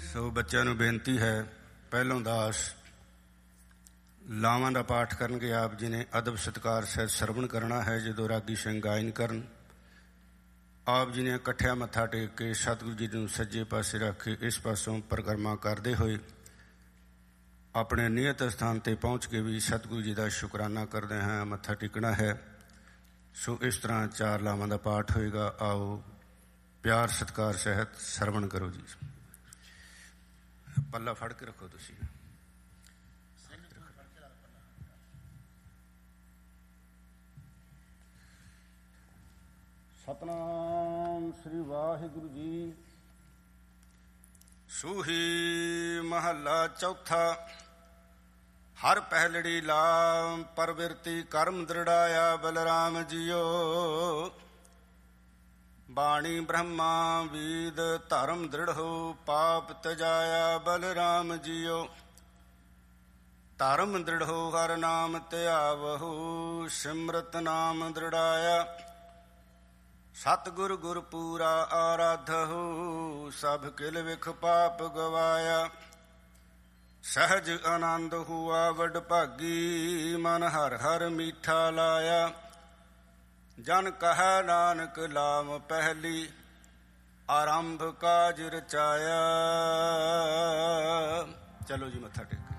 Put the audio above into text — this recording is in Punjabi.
ਸੋ ਬੱਚਿਆਂ ਨੂੰ ਬੇਨਤੀ ਹੈ, ਪਹਿਲੋਂ ਦਾਸ ਲਾਵਾਂ ਦਾ ਪਾਠ ਕਰਨਗੇ। ਆਪ ਜੀ ਨੇ ਅਦਬ ਸਤਿਕਾਰ ਸਹਿਤ ਸਰਵਣ ਕਰਨਾ ਹੈ। ਜਦੋਂ ਰਾਗੀ ਸਿੰਘ ਗਾਇਨ ਕਰਨ, ਆਪ ਜੀ ਨੇ ਇਕੱਠਿਆ ਮੱਥਾ ਟੇਕ ਕੇ ਸਤਿਗੁਰੂ ਜੀ ਨੂੰ ਸੱਜੇ ਪਾਸੇ ਰੱਖ ਕੇ ਇਸ ਪਾਸੋਂ ਪਰਿਕਰਮਾ ਕਰਦੇ ਹੋਏ ਆਪਣੇ ਨਿਯਤ ਸਥਾਨ 'ਤੇ ਪਹੁੰਚ ਕੇ ਵੀ ਸਤਿਗੁਰੂ ਜੀ ਦਾ ਸ਼ੁਕਰਾਨਾ ਕਰਦੇ ਹਾਂ, ਮੱਥਾ ਟੇਕਣਾ ਹੈ। ਸੋ ਇਸ ਤਰ੍ਹਾਂ 4 ਲਾਵਾਂ ਦਾ ਪਾਠ ਹੋਏਗਾ। ਆਓ ਪਿਆਰ ਸਤਿਕਾਰ ਸਹਿਤ ਸਰਵਣ ਕਰੋ ਜੀ। ਪੱਲਾ ਫੜ ਕੇ ਰੱਖੋ ਤੁਸੀਂ। ਸਤਿਨਾਮ ਸ੍ਰੀ ਵਾਹਿਗੁਰੂ ਜੀ। ਸੂਹੀ ਮਹੱਲਾ ਚੌਥਾ। ਹਰ ਪਹਿਲੜੀ ਲਾਮ ਪਰਵਿਰਤੀ ਕਰਮ ਦ੍ਰਿੜਾਇਆ ਬਲਰਾਮ ਜੀਓ। ਬਾਣੀ ਬ੍ਰਹਮਾ ਵੀਦ ਧਰਮ ਦ੍ਰਿੜਹੁ ਪਾਪ ਤਜਾਇਆ ਬਲਰਾਮ ਜੀਓ। ਧਰਮ ਦ੍ਰਿੜਹੁ ਹਰ ਨਾਮ ਧਿਆਵਹੁ ਸਿਮਰਤ ਨਾਮ ਦ੍ਰਿੜਾਇਆ। ਸਤਿਗੁਰ ਗੁਰ ਪੂਰਾ ਆਰਾਧਹੁ ਸਭ ਕਿਲ ਵਿਖ ਪਾਪ ਗਵਾਇਆ। ਸਹਿਜ ਆਨੰਦ ਹੁਆ ਵਡ ਭਾਗੀ ਮਨ ਹਰ ਹਰ ਮੀਠਾ ਲਾਇਆ। ਜਨ ਕਹੈ ਨਾਨਕ ਲਾਮ ਪਹਿਲੀ ਆਰੰਭ ਕਾਜ ਰਚਾਇਆ। ਚਲੋ ਜੀ ਮੱਥਾ ਟੇਕ।